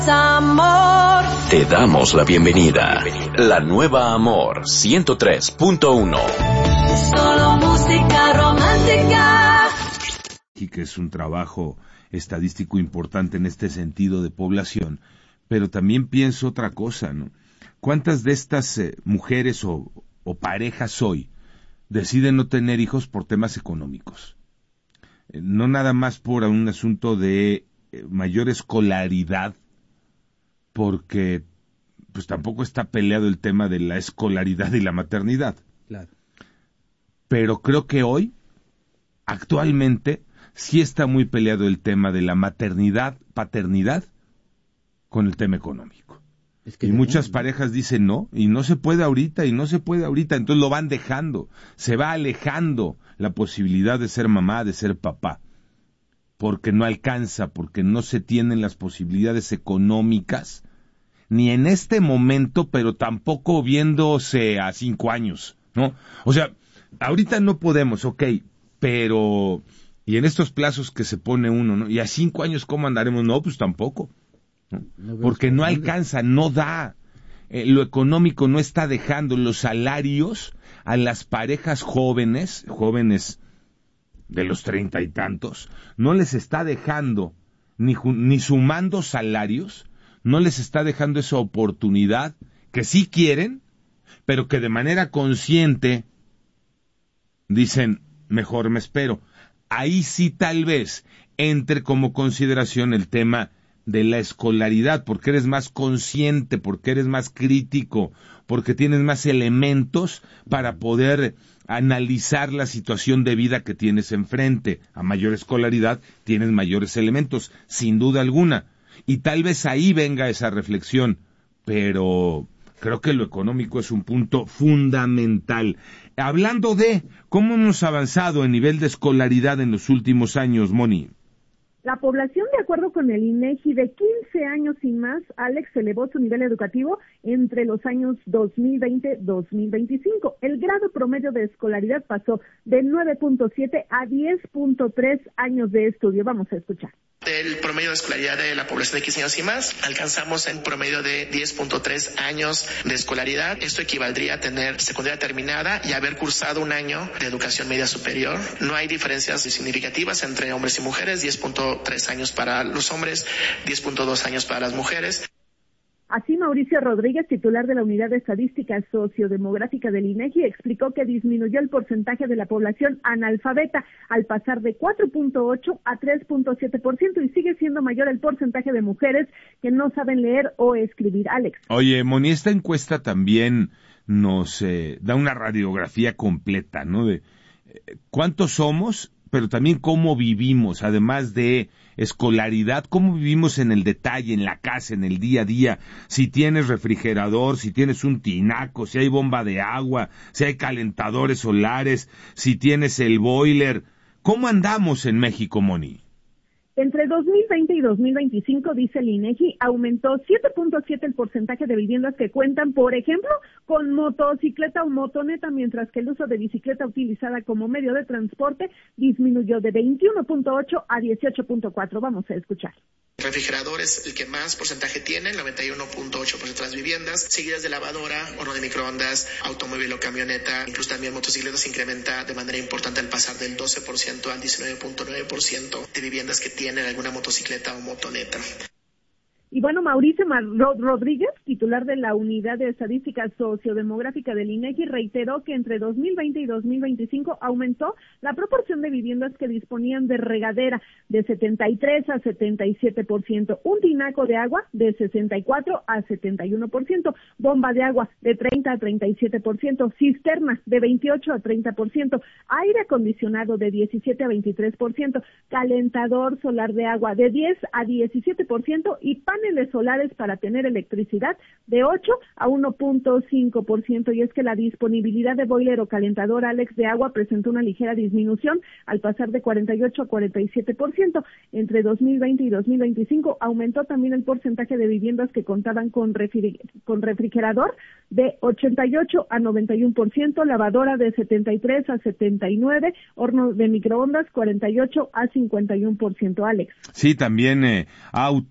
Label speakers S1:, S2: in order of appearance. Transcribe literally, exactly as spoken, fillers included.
S1: Amor.
S2: Te damos la bienvenida. La nueva Amor ciento tres punto uno.
S1: Solo música romántica.
S3: Y que es un trabajo estadístico importante en este sentido de población, pero también pienso otra cosa, ¿no? ¿Cuántas de estas eh, mujeres o, o parejas hoy deciden no tener hijos por temas económicos? Eh, no nada más por un asunto de eh, mayor escolaridad, porque pues tampoco está peleado el tema de la escolaridad y la maternidad.
S4: Claro.
S3: Pero creo que hoy, actualmente, sí está muy peleado el tema de la maternidad, paternidad, con el tema económico. Es que y muchas no, parejas dicen no, y no se puede ahorita, y no se puede ahorita, entonces lo van dejando, se va alejando la posibilidad de ser mamá, de ser papá, porque no alcanza, porque no se tienen las posibilidades económicas, ni en este momento, pero tampoco viéndose a cinco años, ¿no? O sea, ahorita no podemos, ok, pero, y en estos plazos que se pone uno, ¿no? Y a cinco años, ¿cómo andaremos? No, pues tampoco, ¿no? No porque no alcanza, no da, eh, lo económico no está dejando los salarios a las parejas jóvenes, jóvenes de los treinta y tantos, no les está dejando, ni, ni sumando salarios, no les está dejando esa oportunidad que sí quieren, pero que de manera consciente dicen, mejor me espero. Ahí sí tal vez entre como consideración el tema de la escolaridad, porque eres más consciente, porque eres más crítico, porque tienes más elementos para poder analizar la situación de vida que tienes enfrente. A mayor escolaridad tienes mayores elementos, sin duda alguna. Y tal vez ahí venga esa reflexión, pero creo que lo económico es un punto fundamental. Hablando de cómo hemos avanzado en nivel de escolaridad en los últimos años, Moni.
S5: La población, de acuerdo con el INEGI, de quince años y más, Alex, elevó su nivel educativo entre los años dos mil veinte a dos mil veinticinco. El grado promedio de escolaridad pasó de nueve punto siete a diez punto tres años de estudio. Vamos a escuchar.
S6: El promedio de escolaridad de la población de quince años y más, alcanzamos en promedio de diez punto tres años de escolaridad. Esto equivaldría a tener secundaria terminada y haber cursado un año de educación media superior. No hay diferencias significativas entre hombres y mujeres, diez punto tres años para los hombres, diez punto dos años para las mujeres.
S5: Así, Mauricio Rodríguez, titular de la Unidad de Estadística Sociodemográfica del INEGI, explicó que disminuyó el porcentaje de la población analfabeta al pasar de cuatro punto ocho a tres punto siete por ciento y sigue siendo mayor el porcentaje de mujeres que no saben leer o escribir. Alex.
S3: Oye, Moni, esta encuesta también nos eh, da una radiografía completa, ¿no? De eh, cuántos somos, pero también cómo vivimos, además de escolaridad, cómo vivimos en el detalle, en la casa, en el día a día, si tienes refrigerador, si tienes un tinaco, si hay bomba de agua, si hay calentadores solares, si tienes el boiler. ¿Cómo andamos en México, Moni?
S5: Entre dos mil veinte y dos mil veinticinco, dice el INEGI, aumentó siete punto siete el porcentaje de viviendas que cuentan, por ejemplo, con motocicleta o motoneta, mientras que el uso de bicicleta utilizada como medio de transporte disminuyó de veintiuno punto ocho a dieciocho punto cuatro. Vamos a escuchar.
S6: El refrigerador es el que más porcentaje tiene, el noventa y uno punto ocho por ciento de las viviendas, seguidas de lavadora, horno de microondas, automóvil o camioneta, incluso también motocicleta se incrementa de manera importante al pasar del doce por ciento al diecinueve punto nueve por ciento de viviendas que tienen alguna motocicleta o motoneta.
S5: Y bueno, Mauricio Rodríguez, titular de la Unidad de Estadística Sociodemográfica del INEGI, reiteró que entre dos mil veinte y dos mil veinticinco aumentó la proporción de viviendas que disponían de regadera de setenta y tres a setenta y siete por ciento, un tinaco de agua de sesenta y cuatro a setenta y uno por ciento, bomba de agua de treinta a treinta y siete por ciento, cisterna de veintiocho a treinta por ciento, aire acondicionado de diecisiete a veintitrés por ciento, calentador solar de agua de diez a diecisiete por ciento y paneles solares para tener electricidad de ocho a uno punto cinco por ciento. Y es que la disponibilidad de boiler o calentador, Alex, de agua presentó una ligera disminución al pasar de cuarenta y ocho a cuarenta y siete por ciento. Entre dos mil veinte y dos mil veinticinco aumentó también el porcentaje de viviendas que contaban con, refri- con refrigerador de ochenta y ocho a noventa y uno por ciento, lavadora de setenta y tres a setenta y nueve, horno de microondas cuarenta y ocho a cincuenta y uno por ciento, Alex.
S3: Sí, también eh, auto